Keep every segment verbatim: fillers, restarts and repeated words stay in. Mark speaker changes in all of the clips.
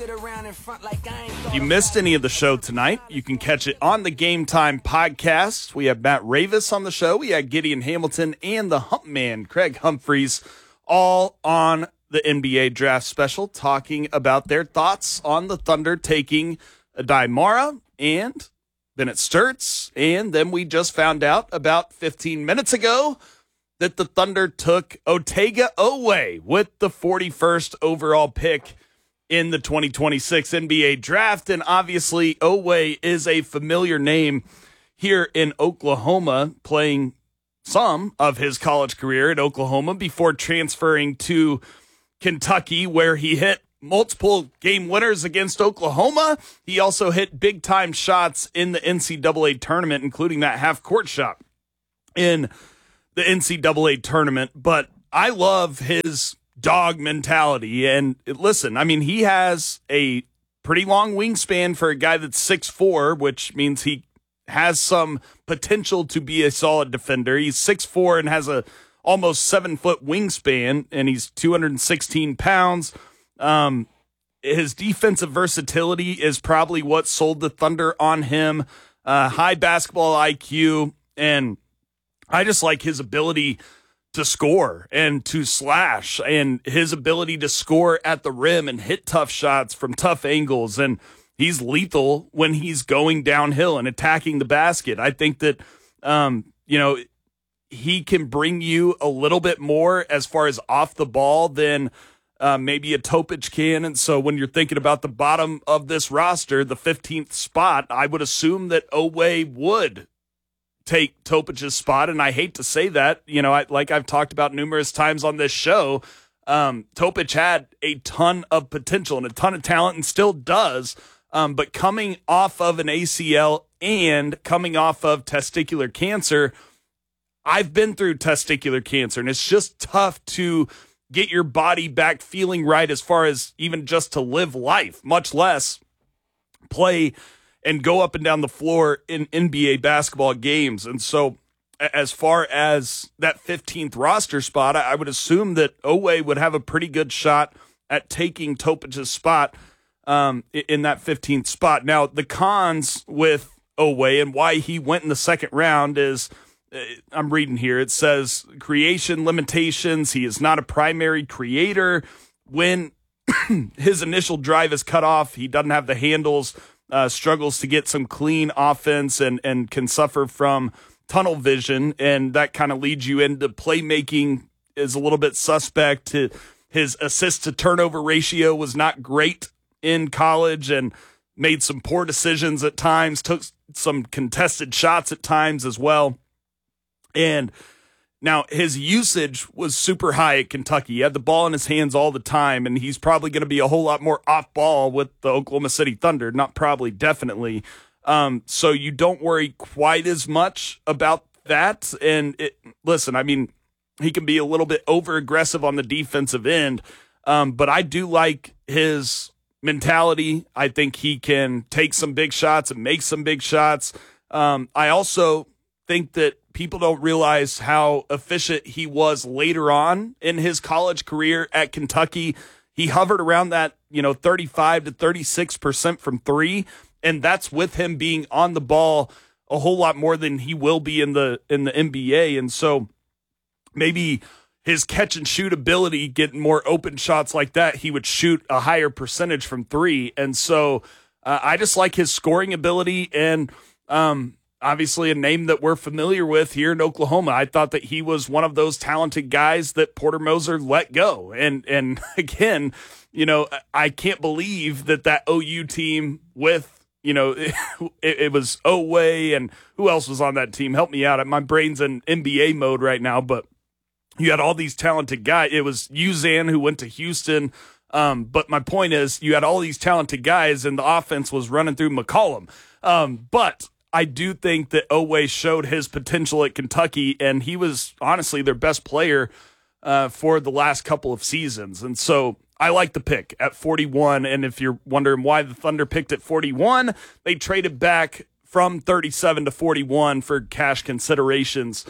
Speaker 1: If you missed any of the show tonight, you can catch it on the Game Time podcast. We have Matt Ravis on the show. We had Gideon Hamilton and the Hump Man, Craig Humphreys, all on the N B A draft special, talking about their thoughts on the Thunder taking Adai Mara and Bennett Sturts. And then we just found out about fifteen minutes ago that the Thunder took Otega Oweh with the forty-first overall pick in the twenty twenty-six N B A draft. And obviously Oweh is a familiar name here in Oklahoma, playing some of his college career at Oklahoma before transferring to Kentucky, where he hit multiple game winners against Oklahoma. He also hit big time shots in the N C double A tournament, including that half court shot in the N C double A tournament. But I love his dog mentality. And listen, I mean, he has a pretty long wingspan for a guy that's six foot four, which means he has some potential to be a solid defender. He's six foot four and has a almost seven foot wingspan, and he's two hundred sixteen pounds. Um, his defensive versatility is probably what sold the Thunder on him. Uh, high basketball I Q, and I just like his ability to score and to slash, and his ability to score at the rim and hit tough shots from tough angles. And he's lethal when he's going downhill and attacking the basket. I think that, um, you know, he can bring you a little bit more as far as off the ball than uh, maybe a Topic can. And so when you're thinking about the bottom of this roster, the fifteenth spot, I would assume that Oweh would take Topic's spot. And I hate to say that, you know, I, like I've talked about numerous times on this show, um, Topic had a ton of potential and a ton of talent and still does. Um, but coming off of an A C L and coming off of testicular cancer, I've been through testicular cancer, and it's just tough to get your body back feeling right as far as even just to live life, much less play and go up and down the floor in N B A basketball games. And so as far as that fifteenth roster spot, I would assume that Oweh would have a pretty good shot at taking Topic's spot um, in that fifteenth spot. Now, the cons with Oweh and why he went in the second round is, I'm reading here, it says creation limitations. He is not a primary creator. When his initial drive is cut off, he doesn't have the handles, uh, struggles to get some clean offense, and, and can suffer from tunnel vision. And that kind of leads you into playmaking is a little bit suspect. His assist to turnover ratio was not great in college and made some poor decisions at times, took some contested shots at times as well. And now his usage was super high at Kentucky. He had the ball in his hands all the time, and he's probably going to be a whole lot more off ball with the Oklahoma City Thunder. Not probably, definitely. Um, so you don't worry quite as much about that. And it, listen, I mean, he can be a little bit over aggressive on the defensive end. Um, but I do like his mentality. I think he can take some big shots and make some big shots. Um, I also think that people don't realize how efficient he was later on in his college career at Kentucky. He hovered around that, you know, thirty-five to thirty-six percent from three. And that's with him being on the ball a whole lot more than he will be in the, in the N B A. And so maybe his catch and shoot ability, getting more open shots like that, he would shoot a higher percentage from three. And so uh, I just like his scoring ability, and, um, obviously a name that we're familiar with here in Oklahoma. I thought that he was one of those talented guys that Porter Moser let go. And, and again, you know, I can't believe that that O U team with, you know, it, it was Oweh, and who else was on that team? Help me out. My brain's in N B A mode right now, but you had all these talented guys. It was Uzan who went to Houston. Um, but my point is, you had all these talented guys, and the offense was running through McCollum. Um, but I do think that Oweh showed his potential at Kentucky, and he was honestly their best player uh, for the last couple of seasons. And so I like the pick at forty-one. And if you're wondering why the Thunder picked at forty-one, they traded back from thirty-seven to forty-one for cash considerations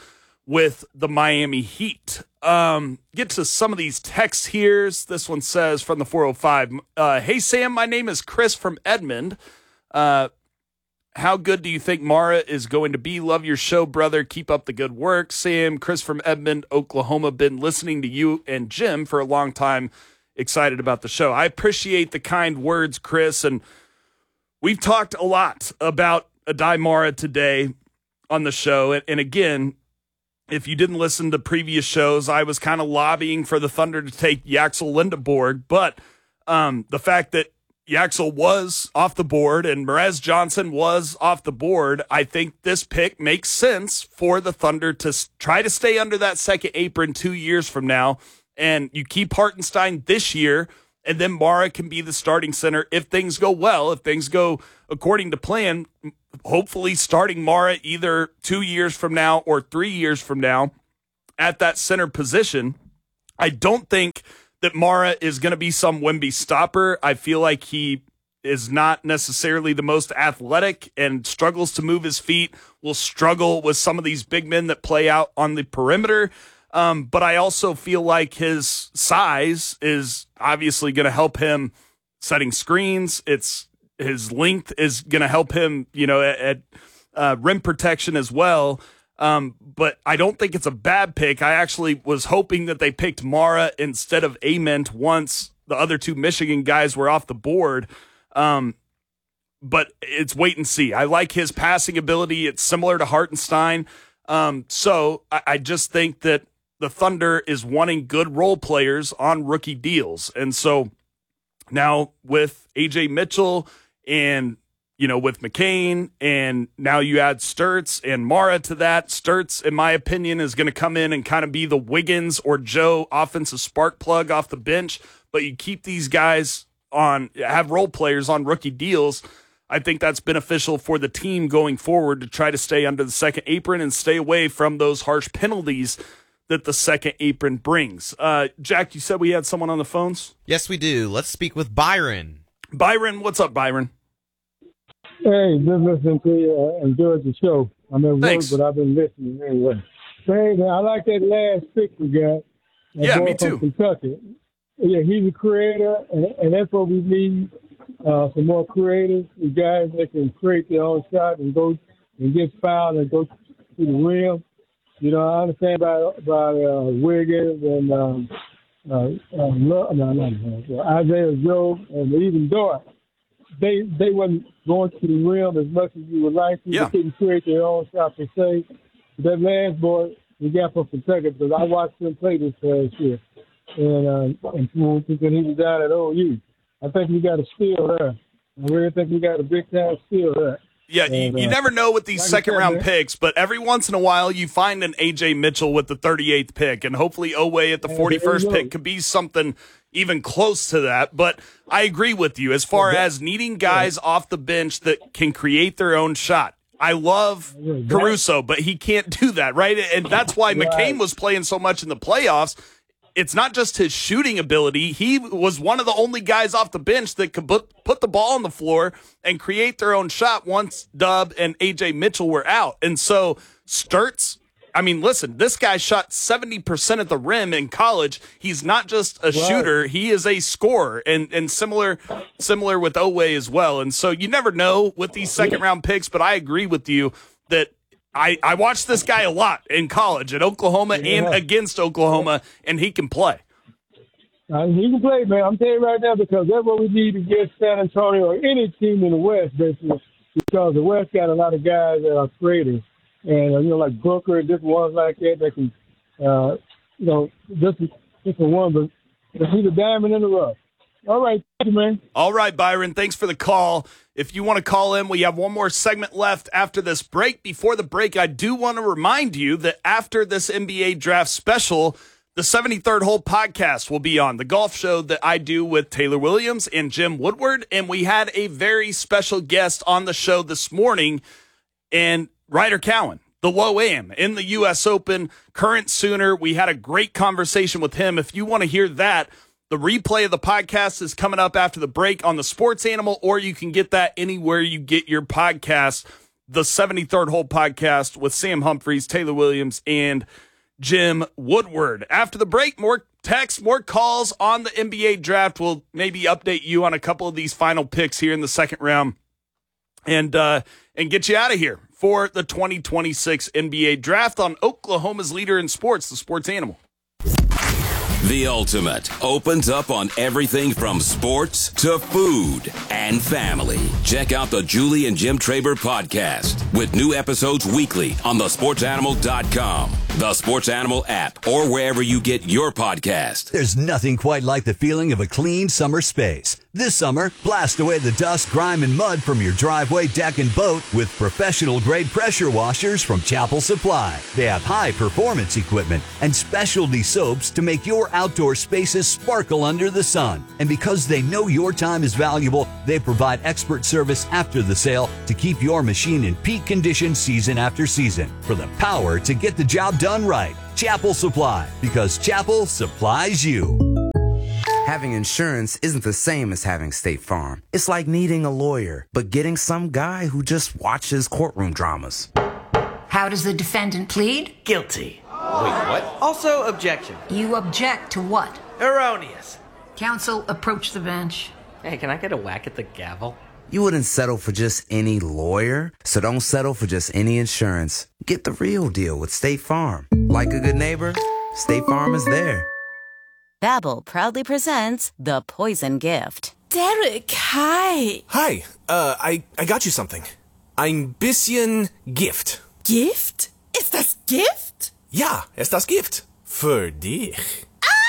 Speaker 1: with the Miami Heat. Um, get to some of these texts here. This one says from the four oh five, uh, hey, Sam, my name is Chris from Edmond. Uh, how good do you think Mara is going to be? Love your show, brother. Keep up the good work. Sam, Chris from Edmond, Oklahoma. Been listening to you and Jim for a long time. Excited about the show. I appreciate the kind words, Chris. And we've talked a lot about Aday Mara today on the show. And, and again, if you didn't listen to previous shows, I was kind of lobbying for the Thunder to take Yaxel Lindeborg. But um, the fact that Yaxel was off the board and Merez Johnson was off the board, I think this pick makes sense for the Thunder to s- try to stay under that second apron two years from now. And you keep Hartenstein this year, and then Mara can be the starting center if things go well, if things go according to plan, hopefully starting Mara either two years from now or three years from now at that center position. I don't think that Mara is going to be some Wemby stopper. I feel like he is not necessarily the most athletic and struggles to move his feet, will struggle with some of these big men that play out on the perimeter. Um, but I also feel like his size is obviously going to help him setting screens. It's his length is going to help him, you know, at, at uh, rim protection as well. Um, but I don't think it's a bad pick. I actually was hoping that they picked Mara instead of Ament once the other two Michigan guys were off the board. Um, but it's wait and see. I like his passing ability. It's similar to Hartenstein. Um, so I, I just think that the Thunder is wanting good role players on rookie deals. And so now with A J Mitchell and, you know, with McCain, and now you add Sturtz and Mara to that. Sturtz, in my opinion, is going to come in and kind of be the Wiggins or Joe offensive spark plug off the bench. But you keep these guys on, have role players on rookie deals. I think that's beneficial for the team going forward to try to stay under the second apron and stay away from those harsh penalties that the second apron brings. Uh, Jack, you said we had someone on the phones?
Speaker 2: Yes, we do. Let's speak with Byron.
Speaker 1: Byron, what's up, Byron?
Speaker 3: Hey, just listening to you. Uh, enjoyed the show. I'm at work, but I've been listening anyway. Hey, man, I like that last pick we got.
Speaker 1: Yeah, me too.
Speaker 3: Kentucky. Yeah, he's a creator, and, and that's what we need. Uh, some more creators, guys that can create their own shot and go and get fouled and go to the rim. You know, I understand about about uh, Wiggins and um, uh, uh, no, no, no, Isaiah Joe and even Dort. They they wasn't going to the rim as much as you would like to.
Speaker 1: Yeah.
Speaker 3: They couldn't create their own shot per se. That last boy we got from Kentucky, because I watched him play this past year, and uh, and when he was down at O U. I think we got a steal there. I really think we got a big time steal there.
Speaker 1: Yeah,
Speaker 3: and,
Speaker 1: you, you
Speaker 3: uh,
Speaker 1: never know with these
Speaker 3: like
Speaker 1: second
Speaker 3: said,
Speaker 1: round
Speaker 3: man.
Speaker 1: picks, but every once in a while you find an A J Mitchell with the thirty-eighth pick, and hopefully Oweh at the
Speaker 3: Yeah,
Speaker 1: forty-first
Speaker 3: there you
Speaker 1: pick
Speaker 3: go.
Speaker 1: could be something even close to that. But I agree with you as far
Speaker 3: Yeah.
Speaker 1: as needing guys off the bench that can create their own shot. I love
Speaker 3: Yeah, that-
Speaker 1: Caruso, but he can't do that, right? And that's why
Speaker 3: Right.
Speaker 1: McCain was playing so much in the playoffs. It's not just his shooting ability. He was one of the only guys off the bench that could put, put the ball on the floor and create their own shot once Dub and A J Mitchell were out. And so Sturtz, I mean, listen, this guy shot seventy percent at the rim in college. He's not just a
Speaker 3: Right.
Speaker 1: shooter. He is a scorer, and, and similar similar with Oweh as well. And so you never know with these second-round picks, but I agree with you that I, I watched this guy a lot in college at Oklahoma
Speaker 3: Yeah.
Speaker 1: and against Oklahoma, and he can play.
Speaker 3: Uh, he can play, man. I'm telling you right now, because that's what we need to get San Antonio or any team in the West, basically, because the West got a lot of guys that are creative. And, uh, you know, like Booker and different ones like that, that can, uh, you know, just, just a one, but he's a diamond in the rough. All right, thank you, man.
Speaker 1: All right, Byron, thanks for the call. If you want to call in, we have one more segment left after this break. Before the break, I do want to remind you that after this N B A draft special, the seventy-third Hole podcast will be on, the golf show that I do with Taylor Williams and Jim Woodward. And we had a very special guest on the show this morning, and Ryder Cowan, the Low-Am in the U S Open, current Sooner. We had a great conversation with him. If you want to hear that, the replay of the podcast is coming up after the break on the Sports Animal, or you can get that anywhere you get your podcasts. the seventy-third Hole Podcast with Sam Humphreys, Taylor Williams, and Jim Woodward. After the break, more texts, more calls on the N B A draft. We'll maybe update you on a couple of these final picks here in the second round and uh, and get you out of here for the twenty twenty-six N B A draft on Oklahoma's leader in sports, the Sports Animal.
Speaker 4: The Ultimate opens up on everything from sports to food and family. Check out the Julie and Jim Traber podcast with new episodes weekly on the sports animal dot com, the Sports Animal app, or wherever you get your podcast.
Speaker 5: There's nothing quite like the feeling of a clean summer space. This summer, blast away the dust, grime, and mud from your driveway, deck, and boat with professional-grade pressure washers from Chapel Supply. They have high-performance equipment and specialty soaps to make your outdoor spaces sparkle under the sun. And because they know your time is valuable, they provide expert service after the sale to keep your machine in peak condition season after season. For the power to get the job done right, Chapel Supply, because Chapel supplies you.
Speaker 6: Having insurance isn't the same as having State Farm. It's like needing a lawyer, but getting some guy who just watches courtroom dramas.
Speaker 7: How does the defendant plead?
Speaker 8: Guilty.
Speaker 9: Wait, what?
Speaker 8: Also, objection.
Speaker 7: You object to what?
Speaker 8: Erroneous.
Speaker 7: Counsel, approach the bench.
Speaker 8: Hey, can I get a whack at the gavel?
Speaker 6: You wouldn't settle for just any lawyer, so don't settle for just any insurance. Get the real deal with State Farm. Like a good neighbor, State Farm is there.
Speaker 10: Babbel proudly presents The Poison Gift.
Speaker 11: Derek, hi.
Speaker 12: Hi, uh, I, I got you something. Ein bisschen Gift.
Speaker 11: Gift? Ist das Gift?
Speaker 12: Ja, es das Gift. Für dich.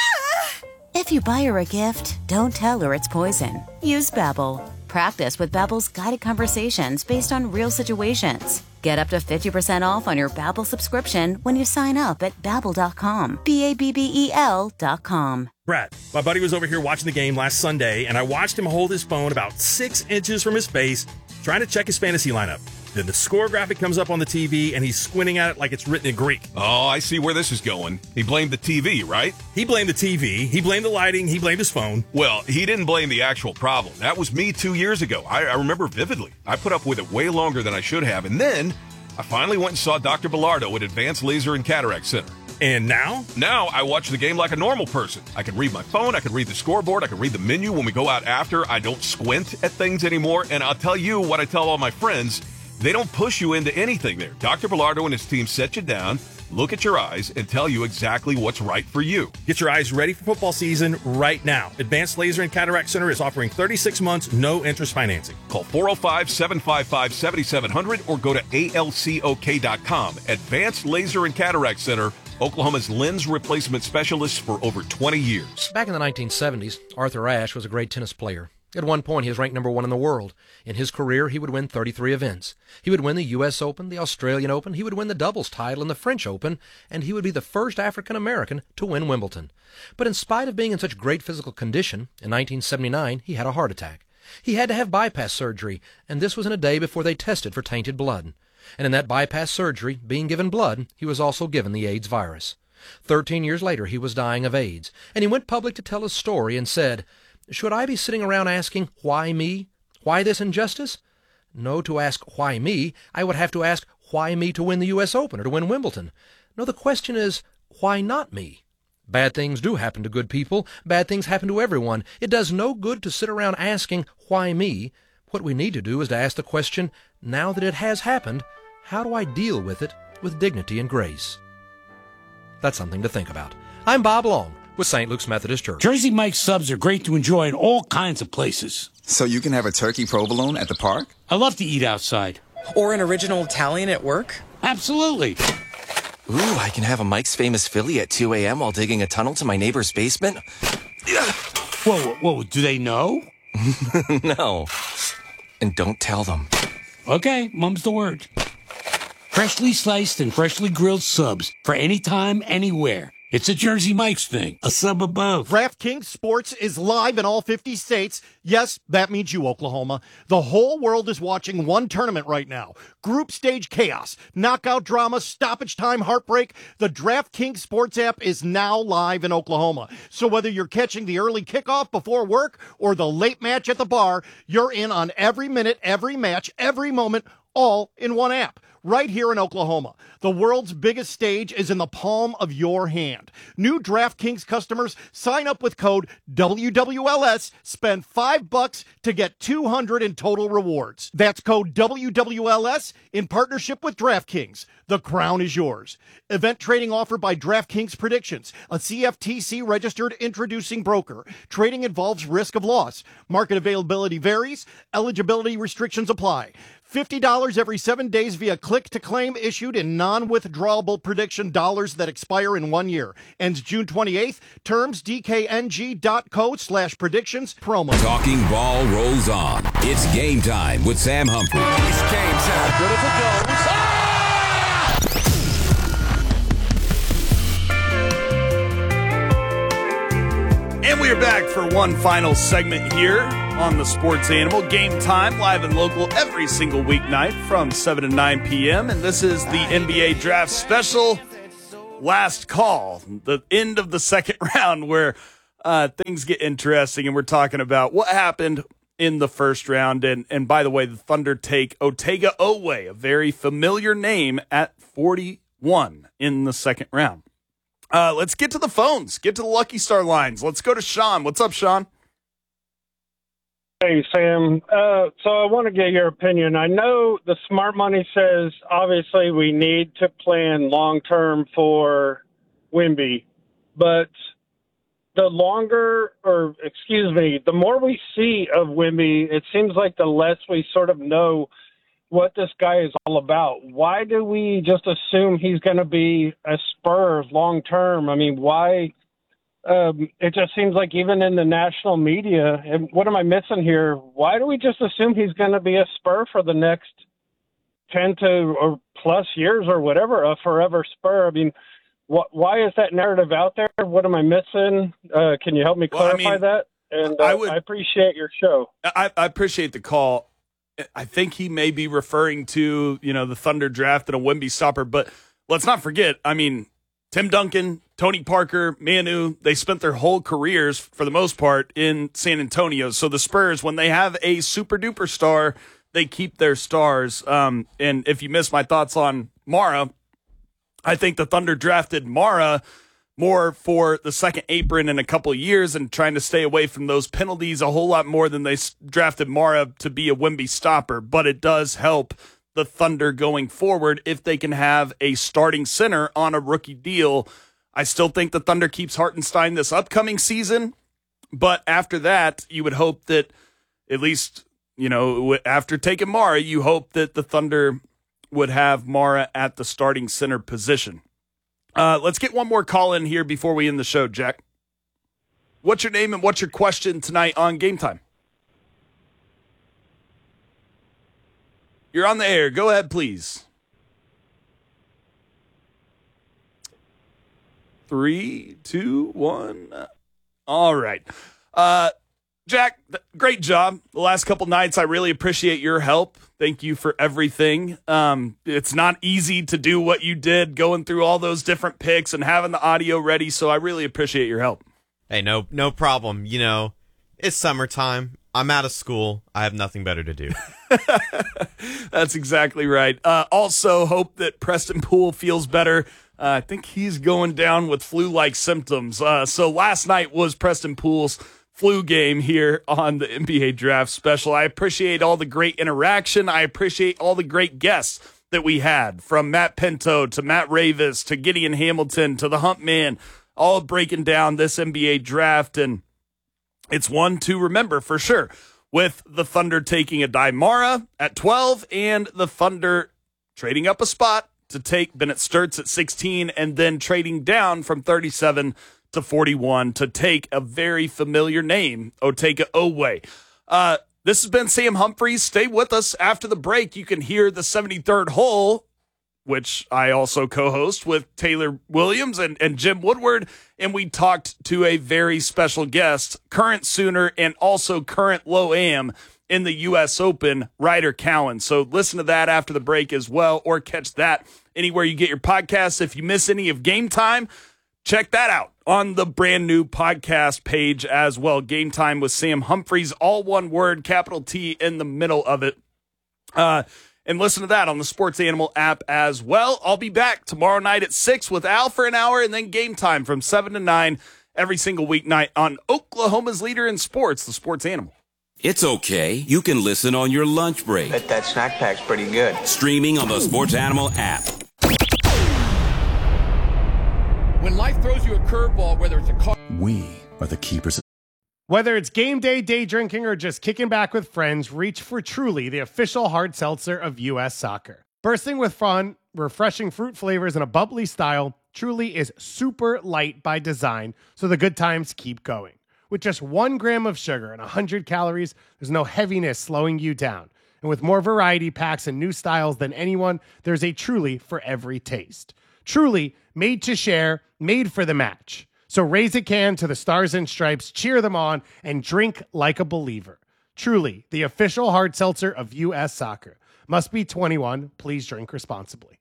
Speaker 10: Ah! If you buy her a gift, don't tell her it's poison. Use Babbel. Practice with Babbel's guided conversations based on real situations. Get up to fifty percent off on your Babbel subscription when you sign up at babbel dot com. B A B B E L dot com.
Speaker 13: Brad, my buddy was over here watching the game last Sunday, and I watched him hold his phone about six inches from his face, trying to check his fantasy lineup. Then the score graphic comes up on the T V, and he's squinting at it like it's written in Greek.
Speaker 14: Oh, I see where this is going. He blamed the T V, right?
Speaker 13: He blamed the T V, he blamed the lighting, he blamed his phone.
Speaker 14: Well, he didn't blame the actual problem. That was me two years ago. I, I remember vividly. I put up with it way longer than I should have, and then I finally went and saw Doctor Bilardo at Advanced Laser and Cataract Center.
Speaker 13: And now?
Speaker 14: Now I watch the game like a normal person. I can read my phone, I can read the scoreboard, I can read the menu when we go out after. I don't squint at things anymore, and I'll tell you what I tell all my friends. They don't push you into anything there. Doctor Bilardo and his team set you down, look at your eyes, and tell you exactly what's right for you.
Speaker 13: Get your eyes ready for football season right now. Advanced Laser and Cataract Center is offering thirty-six months, no interest financing.
Speaker 14: Call four oh five, seven five five, seven seven zero zero or go to A L C O K dot com. Advanced Laser and Cataract Center, Oklahoma's lens replacement specialist for over twenty years.
Speaker 15: Back in the nineteen seventies, Arthur Ashe was a great tennis player. At one point, he was ranked number one in the world. In his career, he would win thirty-three events. He would win the U S Open, the Australian Open, he would win the doubles title and the French Open, and he would be the first African-American to win Wimbledon. But in spite of being in such great physical condition, in nineteen seventy-nine, he had a heart attack. He had to have bypass surgery, and this was in a day before they tested for tainted blood. And in that bypass surgery, being given blood, he was also given the AIDS virus. Thirteen years later, he was dying of AIDS, and he went public to tell his story and said, "Should I be sitting around asking, why me? Why this injustice? No, to ask why me, I would have to ask why me to win the U S Open or to win Wimbledon. No, the question is, why not me? Bad things do happen to good people. Bad things happen to everyone. It does no good to sit around asking, why me? What we need to do is to ask the question, now that it has happened, how do I deal with it with dignity and grace?" That's something to think about. I'm Bob Long with Saint Luke's Methodist Church.
Speaker 16: Jersey Mike's subs are great to enjoy in all kinds of places.
Speaker 17: So you can have a turkey provolone at the park?
Speaker 16: I love to eat outside.
Speaker 18: Or an original Italian at work?
Speaker 16: Absolutely.
Speaker 18: Ooh, I can have a Mike's Famous Philly at two a.m. while digging a tunnel to my neighbor's basement?
Speaker 16: Whoa, whoa, whoa, do they know?
Speaker 18: No. And don't tell them.
Speaker 16: Okay, mum's the word. Freshly sliced and freshly grilled subs for any time, anywhere. It's a Jersey Mike's thing, a sub above.
Speaker 19: DraftKings Sports is live in all fifty states. Yes, that means you, Oklahoma. The whole world is watching one tournament right now. Group stage chaos, knockout drama, stoppage time heartbreak. The DraftKings Sports app is now live in Oklahoma. So whether you're catching the early kickoff before work or the late match at the bar, you're in on every minute, every match, every moment, all in one app. Right here in Oklahoma, the world's biggest stage is in the palm of your hand. New DraftKings customers sign up with code W W L S, spend five bucks to get two hundred in total rewards. That's code W W L S in partnership with DraftKings. The crown is yours. Event trading offered by DraftKings Predictions, a C F T C registered introducing broker. Trading involves risk of loss. Market availability varies. Eligibility restrictions apply. fifty dollars every seven days via click-to-claim issued in non-withdrawable prediction dollars that expire in one year. Ends June twenty-eighth. Terms D K N G dot co slash predictions promo.
Speaker 4: Talking ball rolls on. It's game time with Sam Humphrey.
Speaker 9: It's game time. Beautiful goal. Ah!
Speaker 1: And we are back for one final segment here on the Sports Animal. Game Time, live and local every single weeknight from seven to nine p.m. And this is the N B A Draft Special. Last call, the end of the second round where uh, things get interesting. And we're talking about what happened in the first round. And, and by the way, the Thunder take Otega Oweh, a very familiar name, at forty-one in the second round. Uh, let's get to the phones. Get to the Lucky Star lines. Let's go to Sean. What's up, Sean?
Speaker 20: Hey, Sam. Uh, so I want to get your opinion. I know the smart money says, obviously, we need to plan long-term for Wemby. But the longer, or excuse me, the more we see of Wemby, it seems like the less we sort of know what this guy is all about. Why do we just assume he's going to be a Spurs long term? I mean, why? Um, it just seems like even in the national media, and what am I missing here? Why do we just assume he's going to be a Spur for the next ten to or plus years or whatever, a forever Spur? I mean, wh- why is that narrative out there? What am I missing? Uh, can you help me clarify well, I mean, that? And uh, I, would, I appreciate your show.
Speaker 1: I, I appreciate the call. I think he may be referring to, you know, the Thunder draft and a Wemby stopper, but let's not forget, I mean, Tim Duncan, Tony Parker, Manu, they spent their whole careers, for the most part, in San Antonio. So the Spurs, when they have a super-duper star, they keep their stars. Um, and if you missed my thoughts on Mara, I think the Thunder drafted Mara more for the second apron in a couple of years and trying to stay away from those penalties a whole lot more than they drafted Mara to be a Wemby stopper. But it does help the Thunder going forward if they can have a starting center on a rookie deal. I still think the Thunder keeps Hartenstein this upcoming season, but after that, you would hope that at least, you know, after taking Mara, you hope that the Thunder would have Mara at the starting center position. Uh, let's get one more call in here before we end the show, Jack. What's your name and what's your question tonight on Game Time? You're on the air. Go ahead, please. Three, two, one. All right. Uh, Jack, great job. The last couple nights, I really appreciate your help. Thank you for everything. Um, it's not easy to do what you did, going through all those different picks and having the audio ready, so I really appreciate your help.
Speaker 2: Hey, no, no problem. You know, it's summertime. I'm out of school. I have nothing better to do.
Speaker 1: That's exactly right. Uh, also, hope that Preston Poole feels better. Uh, I think he's going down with flu-like symptoms. Uh, so last night was Preston Poole's flu game here on the N B A Draft Special. I appreciate all the great interaction. I appreciate all the great guests that we had, from Matt Pinto to Matt Ravis to Gideon Hamilton to the Hump Man, all breaking down this N B A draft. And it's one to remember for sure, with the Thunder taking a Mara at twelve and the Thunder trading up a spot to take Bennett Sturts at sixteen and then trading down from thirty-seven to forty-one to take a very familiar name, Otega Oweh. Uh, this has been Sam Humphreys. Stay with us after the break. You can hear the seventy-third hole, which I also co-host with Taylor Williams and, and Jim Woodward, and we talked to a very special guest, current Sooner and also current Low-Am in the U S Open, Ryder Cowan. So listen to that after the break as well, or catch that anywhere you get your podcasts. If you miss any of Game Time, check that out on the brand new podcast page as well. Game Time with Sam Humphreys, all one word, capital T in the middle of it. Uh, and listen to that on the Sports Animal app as well. I'll be back tomorrow night at six with Al for an hour, and then Game Time from seven to nine every single weeknight on Oklahoma's leader in sports, the Sports Animal.
Speaker 4: It's okay. You can listen on your lunch break.
Speaker 21: Bet that snack pack's pretty good.
Speaker 4: Streaming on the Sports Animal app.
Speaker 9: When life throws you a curveball, whether it's a car...
Speaker 22: We are the keepers.
Speaker 23: Whether it's game day, day drinking, or just kicking back with friends, reach for Truly, the official hard seltzer of U S Soccer. Bursting with fun, refreshing fruit flavors, and a bubbly style, Truly is super light by design, so the good times keep going. With just one gram of sugar and one hundred calories, there's no heaviness slowing you down. And with more variety packs and new styles than anyone, there's a Truly for every taste. Truly, made to share, made for the match. So raise a can to the Stars and Stripes, cheer them on, and drink like a believer. Truly, the official hard seltzer of U S Soccer. Must be twenty-one. Please drink responsibly.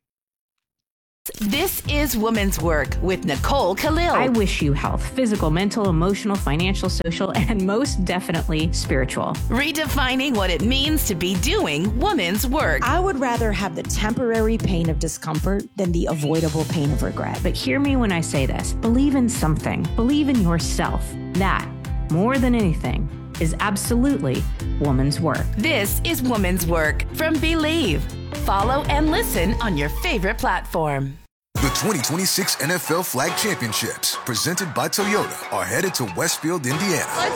Speaker 24: This is Women's Work with Nicole Khalil.
Speaker 25: I wish you health, physical, mental, emotional, financial, social, and most definitely spiritual.
Speaker 24: Redefining what it means to be doing women's work.
Speaker 26: I would rather have the temporary pain of discomfort than the avoidable pain of regret.
Speaker 25: But hear me when I say this. Believe in something. Believe in yourself. That, more than anything, is absolutely woman's work.
Speaker 24: This is Women's Work from Believe. Follow and listen on your favorite platform.
Speaker 27: The twenty twenty-six N F L Flag Championships, presented by Toyota, are headed to Westfield, Indiana.
Speaker 28: Let's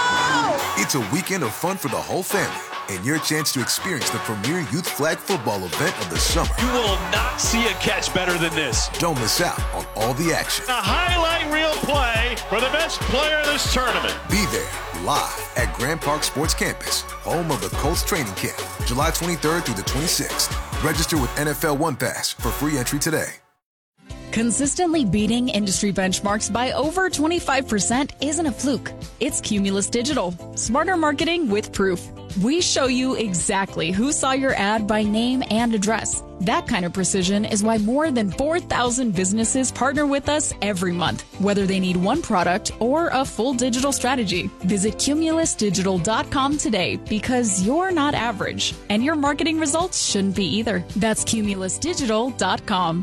Speaker 28: go!
Speaker 27: It's a weekend of fun for the whole family and your chance to experience the premier youth flag football event of the summer.
Speaker 29: You will not see a catch better than this.
Speaker 27: Don't miss out on all the action.
Speaker 29: A highlight reel play for the best player of this tournament.
Speaker 27: Be there live at Grand Park Sports Campus, home of the Colts training camp, July twenty-third through the twenty-sixth. Register with N F L One Pass for free entry today.
Speaker 30: Consistently beating industry benchmarks by over twenty-five percent isn't a fluke. It's Cumulus Digital. Smarter marketing with proof. We show you exactly who saw your ad by name and address. That kind of precision is why more than four thousand businesses partner with us every month, whether they need one product or a full digital strategy. Visit cumulus digital dot com today because you're not average, and your marketing results shouldn't be either. That's cumulus digital dot com.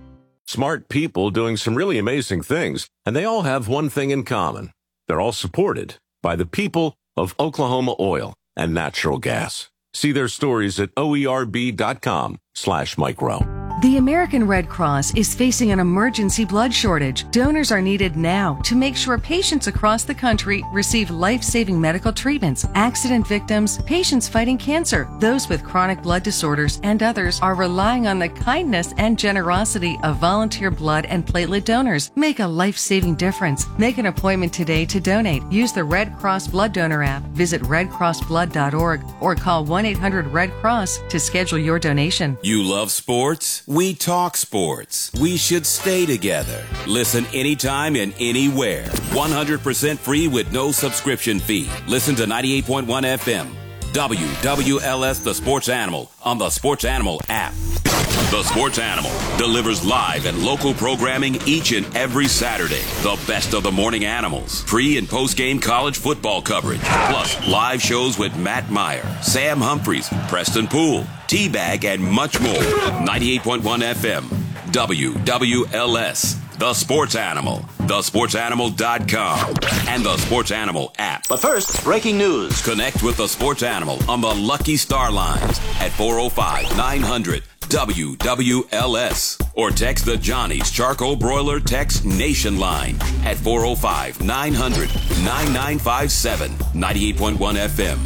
Speaker 31: Smart people doing some really amazing things, and they all have one thing in common. They're all supported by the people of Oklahoma Oil and Natural Gas. See their stories at O E R B dot com slash micro.
Speaker 32: The American Red Cross is facing an emergency blood shortage. Donors are needed now to make sure patients across the country receive life-saving medical treatments. Accident victims, patients fighting cancer, those with chronic blood disorders, and others are relying on the kindness and generosity of volunteer blood and platelet donors. Make a life-saving difference. Make an appointment today to donate. Use the Red Cross Blood Donor app. Visit red cross blood dot org or call one eight hundred red cross to schedule your donation.
Speaker 4: You love sports? We talk sports. We should stay together. Listen anytime and anywhere. one hundred percent free with no subscription fee. Listen to ninety-eight point one F M. W W L S The Sports Animal on the Sports Animal app. The Sports Animal delivers live and local programming each and every Saturday. The best of the morning animals, pre- and post-game college football coverage, plus live shows with Matt Meyer, Sam Humphreys, Preston Poole, T-Bag, and much more. ninety-eight point one F M, W W L S, The Sports Animal, the sports animal dot com, and the Sports Animal app.
Speaker 33: But first, breaking news.
Speaker 4: Connect with the Sports Animal on the Lucky Star Lines at four oh five, nine hundred, W W L S or text the Johnny's Charcoal Broiler Text Nation line at four oh five, nine hundred, nine nine five seven. ninety-eight point one F M,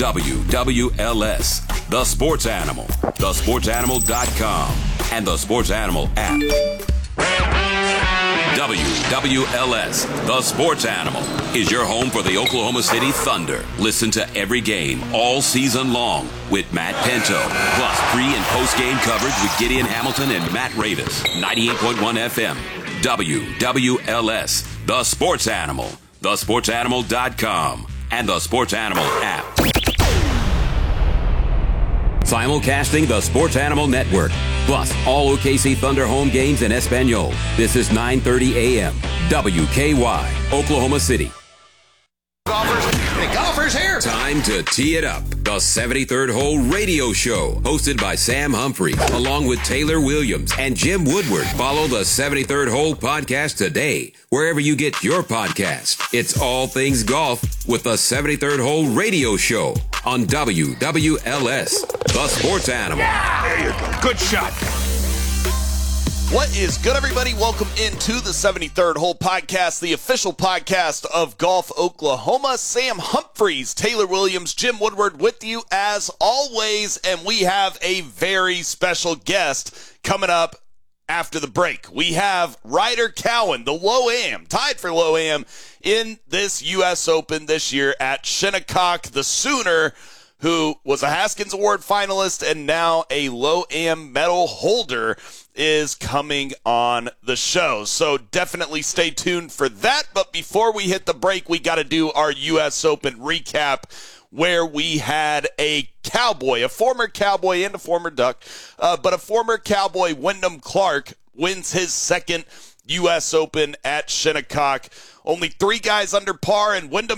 Speaker 4: W W L S, The Sports Animal, the sports animal dot com, and the Sports Animal app. W W L S, The Sports Animal, is your home for the Oklahoma City Thunder. Listen to every game all season long with Matt Pinto, plus pre- and post-game coverage with Gideon Hamilton and Matt Ravis. ninety-eight point one F M, W W L S, The Sports Animal, the sports animal dot com, and the Sports Animal app. Simulcasting the Sports Animal Network, plus all O K C Thunder home games in Espanol. This is nine thirty A M, W K Y, Oklahoma City.
Speaker 29: Golfers, the golfers here.
Speaker 4: Time Time to tee it up. The seventy-third Hole Radio Show, hosted by Sam Humphrey, along with Taylor Williams and Jim Woodward. Follow the seventy-third Hole podcast today, wherever you get your podcast. It's all things golf with the seventy-third Hole Radio Show on W W L S, the sports animal.
Speaker 1: Yeah! There you go. Good shot. What is good, everybody? Welcome into the seventy-third Hole Podcast, the official podcast of Golf Oklahoma. Sam Humphreys, Taylor Williams, Jim Woodward with you as always, and we have a very special guest coming up after the break. We have Ryder Cowan, the Low-Am, tied for Low-Am in this U S Open this year at Shinnecock, the Sooner, who was a Haskins Award finalist and now a Low-Am medal holder, is coming on the show. So definitely stay tuned for that. But before we hit the break, we got to do our U S Open recap, where we had a Cowboy, a former Cowboy and a former Duck, uh, but a former Cowboy, Wyndham Clark, wins his second U S Open at Shinnecock. Only three guys under par, and Wyndham